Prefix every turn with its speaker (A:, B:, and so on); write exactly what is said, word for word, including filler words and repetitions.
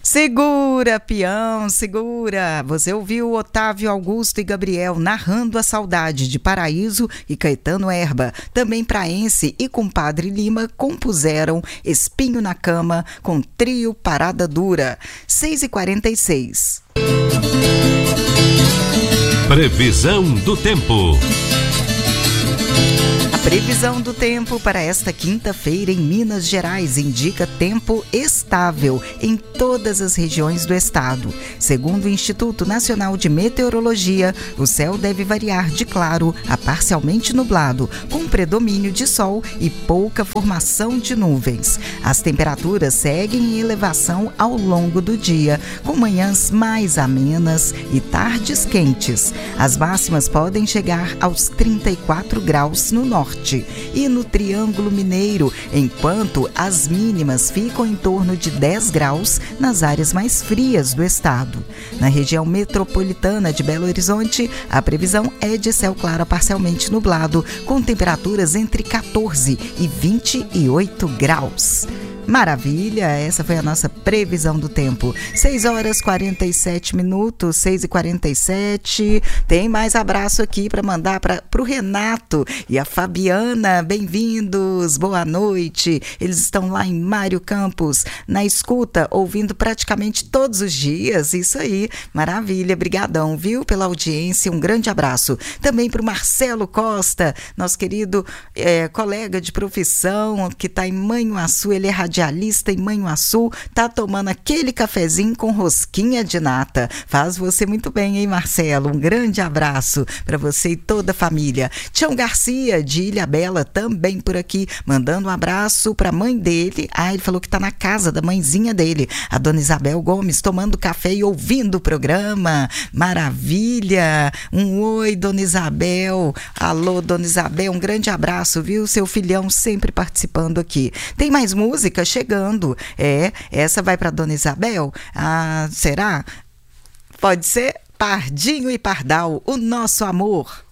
A: Segura, peão, segura. Você ouviu Otávio Augusto e Gabriel narrando a saudade de Paraíso e Caetano Herba. Também Praense e Compadre Lima compuseram Espinho na Cama com trio Parada Dura. seis e quarenta e seis.
B: Previsão do tempo.
A: A previsão do tempo para esta quinta-feira em Minas Gerais indica tempo estável em todas as regiões do estado. Segundo o Instituto Nacional de Meteorologia, o céu deve variar de claro a parcialmente nublado, com predomínio de sol e pouca formação de nuvens. As temperaturas seguem em elevação ao longo do dia, com manhãs mais amenas e tardes quentes. As máximas podem chegar aos trinta e quatro graus no norte e no Triângulo Mineiro, enquanto as mínimas ficam em torno de dez graus nas áreas mais frias do estado. Na região metropolitana de Belo Horizonte, a previsão é de céu claro a parcialmente nublado, com temperaturas entre quatorze e vinte e oito graus. Maravilha, essa foi a nossa previsão do tempo. seis horas e quarenta e sete minutos, seis e quarenta e sete. Tem mais abraço aqui para mandar para o Renato e a Fabiana. Bem-vindos, boa noite. Eles estão lá em Mário Campos, na escuta, ouvindo praticamente todos os dias. Isso aí, maravilha. Brigadão, viu, pela audiência. Um grande abraço. Também para o Marcelo Costa, nosso querido é, colega de profissão, que está em Manhuaçu. Ele é radialista em Manhuaçu, tá tomando aquele cafezinho com rosquinha de nata. Faz você muito bem, hein, Marcelo? Um grande abraço para você e toda a família. Tião Garcia, de Ilhabela, também por aqui, mandando um abraço para a mãe dele. Ah, ele falou que tá na casa da mãezinha dele, a dona Isabel Gomes, tomando café e ouvindo o programa. Maravilha! Um oi, dona Isabel. Alô, dona Isabel, um grande abraço, viu? Seu filhão sempre participando aqui. Tem mais música chegando. É, essa vai para dona Isabel? Ah, será? Pode ser? Pardinho e Pardal, o nosso amor.